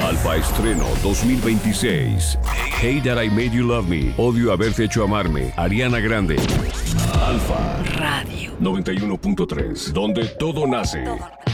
Alfa Estreno 2026. Hey That I Made You Love Me. Odio haberte hecho amarme. Ariana Grande. Alfa Radio 91.3. Donde todo nace.